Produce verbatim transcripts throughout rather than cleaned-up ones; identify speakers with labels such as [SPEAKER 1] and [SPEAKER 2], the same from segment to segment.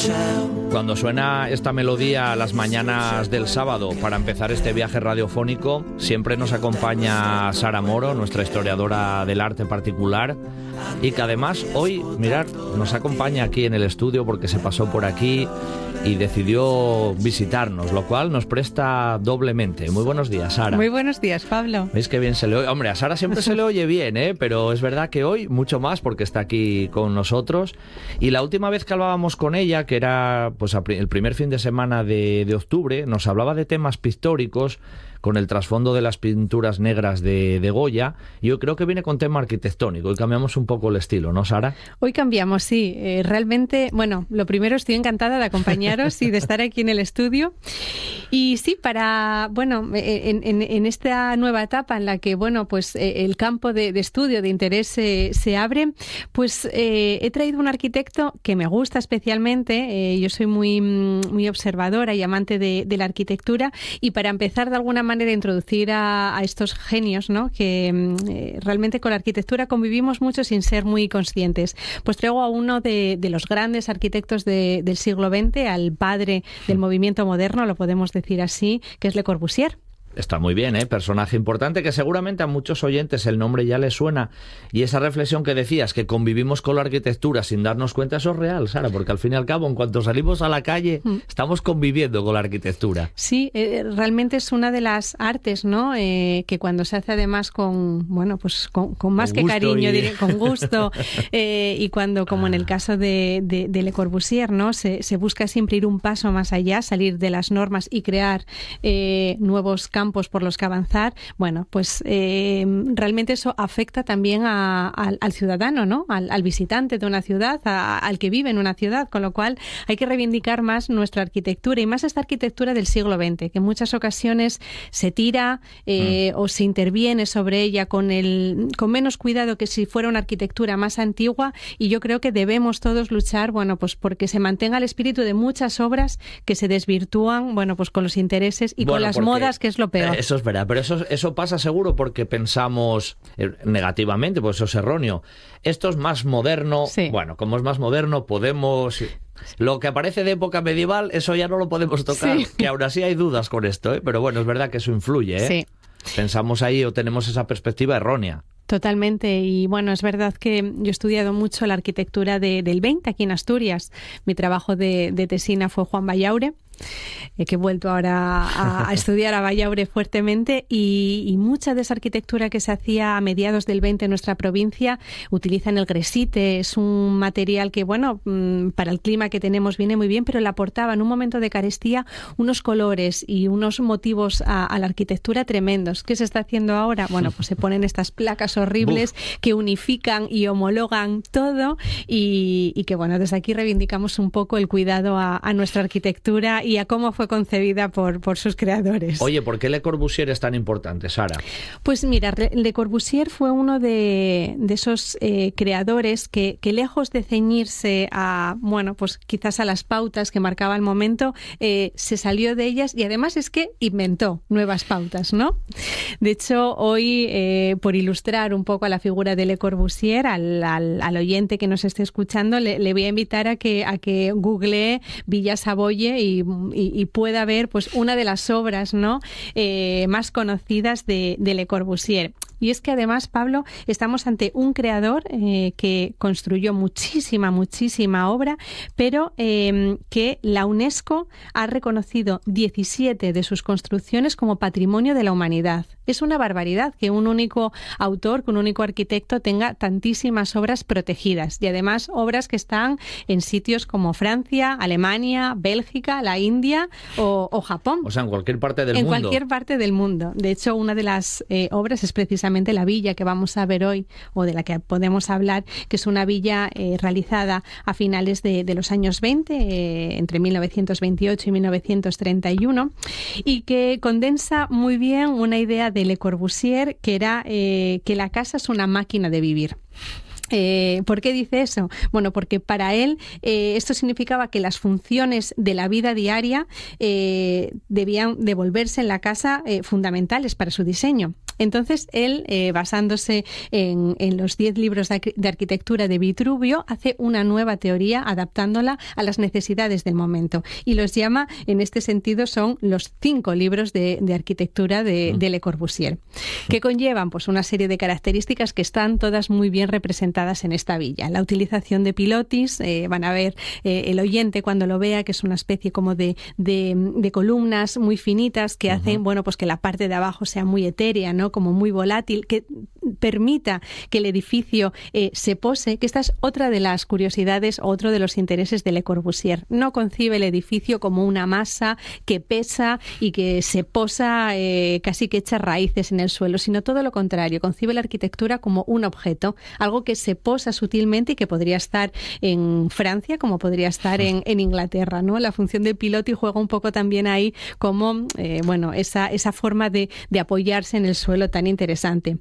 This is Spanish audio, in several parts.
[SPEAKER 1] Cuando suena esta melodía a las mañanas del sábado para empezar este viaje radiofónico, siempre nos acompaña Sara Moro, nuestra historiadora del arte particular, y que además hoy, mirad, nos acompaña aquí en el estudio porque se pasó por aquí y decidió visitarnos, lo cual nos presta doblemente. Muy buenos días, Sara.
[SPEAKER 2] Muy buenos días, Pablo.
[SPEAKER 1] ¿Veis qué bien se le oye? Hombre, a Sara siempre se le oye bien, ¿eh? Pero es verdad que hoy mucho más porque está aquí con nosotros. Y la última vez que hablábamos con ella, que era pues el primer fin de semana de, de octubre, nos hablaba de temas pictóricos con el trasfondo de las pinturas negras de, de Goya. Yo creo que viene con tema arquitectónico y cambiamos un poco el estilo, ¿no, Sara?
[SPEAKER 2] Hoy cambiamos, sí. Eh, realmente, bueno, lo primero, estoy encantada de acompañaros y de estar aquí en el estudio. Y sí, para, bueno, en, en, en esta nueva etapa en la que, bueno, pues eh, el campo de, de estudio, de interés se, se abre, pues eh, he traído un arquitecto que me gusta especialmente. Eh, yo soy muy, muy observadora y amante de, de la arquitectura, y para empezar de alguna manera de introducir a, a estos genios, ¿no? Que eh, realmente con la arquitectura convivimos mucho sin ser muy conscientes. Pues traigo a uno de, de los grandes arquitectos de, del siglo veinte, al padre del movimiento moderno, lo podemos decir así, que es Le Corbusier.
[SPEAKER 1] Está muy bien, ¿eh? Personaje importante que seguramente a muchos oyentes el nombre ya les suena. Y esa reflexión que decías, que convivimos con la arquitectura sin darnos cuenta, eso es real, Sara, porque al fin y al cabo, en cuanto salimos a la calle, mm. estamos conviviendo con la arquitectura.
[SPEAKER 2] Sí, eh, realmente es una de las artes, ¿no? Eh, que cuando se hace además con, bueno, pues con, con más con que cariño, y... diré, con gusto, eh, y cuando, como en el caso de, de, de Le Corbusier, ¿no? Se, se busca siempre ir un paso más allá, salir de las normas y crear eh, nuevos campos campos por los que avanzar. Bueno, pues eh, realmente eso afecta también a, a, al ciudadano, ¿no? Al, al visitante de una ciudad, a, al que vive en una ciudad, con lo cual hay que reivindicar más nuestra arquitectura y más esta arquitectura del siglo veinte, que en muchas ocasiones se tira eh, mm. o se interviene sobre ella con, el, con menos cuidado que si fuera una arquitectura más antigua, y yo creo que debemos todos luchar, bueno, pues porque se mantenga el espíritu de muchas obras que se desvirtúan, bueno, pues con los intereses y bueno, con las porque... modas, que es lo peor.
[SPEAKER 1] Eso es verdad, pero eso, eso pasa seguro porque pensamos negativamente, pues eso es erróneo. Esto es más moderno, sí. Bueno, como es más moderno podemos... Lo que aparece de época medieval, eso ya no lo podemos tocar, sí. Que aún así hay dudas con esto, ¿eh? Pero bueno, es verdad que eso influye, ¿eh?
[SPEAKER 2] Sí.
[SPEAKER 1] Pensamos ahí o tenemos esa perspectiva errónea.
[SPEAKER 2] Totalmente, y bueno, es verdad que yo he estudiado mucho la arquitectura de, del veinte aquí en Asturias. Mi trabajo de, de tesina fue Juan Bayaure, eh, que he vuelto ahora a, a estudiar a Bayaure fuertemente, y, y mucha de esa arquitectura que se hacía a mediados del veinte en nuestra provincia utilizan el gresite. Es un material que, bueno, para el clima que tenemos viene muy bien, pero le aportaba en un momento de carestía unos colores y unos motivos a, a la arquitectura tremendos. ¿Qué se está haciendo ahora? Bueno, pues se ponen estas placas horribles Uf. que unifican y homologan todo, y, y que, bueno, desde aquí reivindicamos un poco el cuidado a, a nuestra arquitectura y a cómo fue concebida por, por sus creadores.
[SPEAKER 1] Oye, ¿por qué Le Corbusier es tan importante, Sara?
[SPEAKER 2] Pues mira, Le Corbusier fue uno de, de esos eh, creadores que, que lejos de ceñirse a, bueno, pues quizás a las pautas que marcaba el momento, eh, se salió de ellas, y además es que inventó nuevas pautas, ¿no? De hecho, hoy, eh, por ilustrar un poco a la figura de Le Corbusier, al, al, al oyente que nos esté escuchando, le, le voy a invitar a que, a que googlee Villa Savoye y, y, y pueda ver pues una de las obras, ¿no? eh, más conocidas de, de Le Corbusier. Y es que además, Pablo, estamos ante un creador eh, que construyó muchísima, muchísima obra, pero eh, que la UNESCO ha reconocido diecisiete de sus construcciones como patrimonio de la humanidad. Es una barbaridad que un único autor, que un único arquitecto tenga tantísimas obras protegidas, y además obras que están en sitios como Francia, Alemania, Bélgica, la India o, o Japón.
[SPEAKER 1] O sea, en cualquier parte del
[SPEAKER 2] en
[SPEAKER 1] mundo.
[SPEAKER 2] En cualquier parte del mundo. De hecho, una de las eh, obras es precisamente la villa que vamos a ver hoy, o de la que podemos hablar, que es una villa eh, realizada a finales de, de los años veinte, eh, entre mil novecientos veintiocho y mil novecientos treinta y uno, y que condensa muy bien una idea de Le Corbusier, que era eh, que la casa es una máquina de vivir. Eh, ¿Por qué dice eso? Bueno, porque para él eh, esto significaba que las funciones de la vida diaria eh, debían devolverse en la casa eh, fundamentales para su diseño. Entonces, él, eh, basándose en, en los diez libros de, de arquitectura de Vitruvio, hace una nueva teoría adaptándola a las necesidades del momento. Y los llama, en este sentido, son los cinco libros de, de arquitectura de, de Le Corbusier, que conllevan pues una serie de características que están todas muy bien representadas en esta villa. La utilización de pilotis, eh, van a ver eh, el oyente cuando lo vea, que es una especie como de, de, de columnas muy finitas que uh-huh. hacen, bueno, pues que la parte de abajo sea muy etérea, ¿no? Como muy volátil, que permita que el edificio eh, se pose, que esta es otra de las curiosidades, otro de los intereses de Le Corbusier. No concibe el edificio como una masa que pesa y que se posa eh, casi que echa raíces en el suelo, sino todo lo contrario. Concibe la arquitectura como un objeto, algo que se posa sutilmente y que podría estar en Francia como podría estar en, en Inglaterra, ¿no? La función del pilotis juega un poco también ahí como, eh, bueno, esa, esa forma de, de apoyarse en el suelo tan interesante.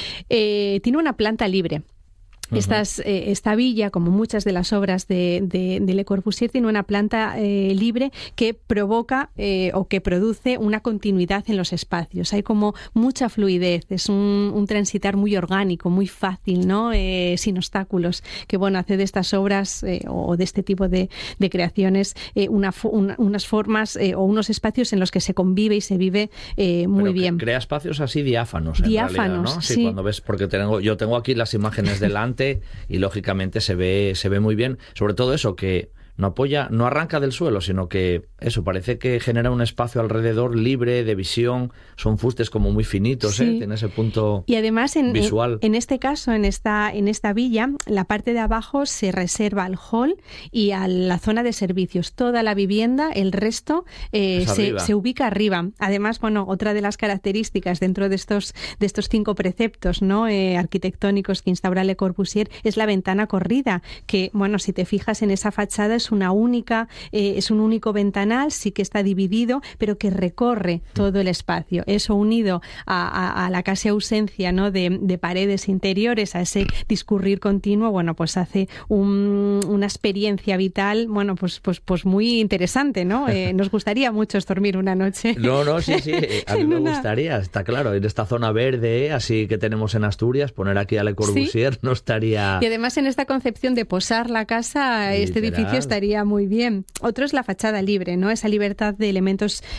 [SPEAKER 2] Eh, tiene una planta libre. Estas, eh, esta villa, como muchas de las obras de, de, de Le Corbusier, tiene una planta eh, libre que provoca eh, o que produce una continuidad en los espacios. Hay como mucha fluidez, es un, un transitar muy orgánico, muy fácil, ¿no? Eh, sin obstáculos, que bueno, hace de estas obras eh, o de este tipo de, de creaciones eh, una, una, unas formas eh, o unos espacios en los que se convive y se vive eh, muy
[SPEAKER 1] Pero
[SPEAKER 2] bien.
[SPEAKER 1] Crea espacios así diáfanos,
[SPEAKER 2] Diáfanos,
[SPEAKER 1] en realidad, ¿no? Sí,
[SPEAKER 2] sí.
[SPEAKER 1] Cuando ves, porque tengo, yo tengo aquí las imágenes delante y lógicamente se ve se ve muy bien, sobre todo eso, que no apoya, no arranca del suelo, sino que eso parece que genera un espacio alrededor libre de visión. Son fustes como muy finitos, sí. ¿eh? Tiene ese punto
[SPEAKER 2] y además en,
[SPEAKER 1] visual.
[SPEAKER 2] En, en este caso, en esta en esta villa, la parte de abajo se reserva al hall y a la zona de servicios. Toda la vivienda, el resto eh, se, se ubica arriba. Además, bueno, otra de las características dentro de estos de estos cinco preceptos, ¿no? eh, arquitectónicos que instaura Le Corbusier es la ventana corrida, que bueno, si te fijas en esa fachada es una única, eh, es un único ventanal, sí que está dividido, pero que recorre todo el espacio. Eso unido a, a, a la casi ausencia, ¿no? de, de paredes interiores, a ese discurrir continuo, bueno, pues hace un, una experiencia vital, bueno, pues, pues, pues muy interesante, ¿no? Eh, nos gustaría mucho dormir una noche.
[SPEAKER 1] No, no, sí, sí, a mí me
[SPEAKER 2] una...
[SPEAKER 1] gustaría, está claro, en esta zona verde, así que tenemos en Asturias, poner aquí a Le Corbusier, ¿sí? No estaría...
[SPEAKER 2] Y además en esta concepción de posar la casa, literal. Este edificio estaría muy bien. Otro es la fachada libre, ¿no? Esa libertad de elementos